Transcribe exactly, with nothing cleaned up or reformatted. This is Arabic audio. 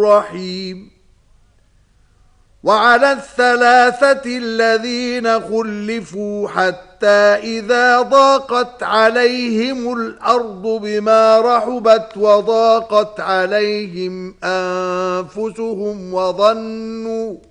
رحيم. وعلى الثلاثة الذين خلفوا حتى إذا ضاقت عليهم الأرض بما رحبت وضاقت عليهم أنفسهم وظنوا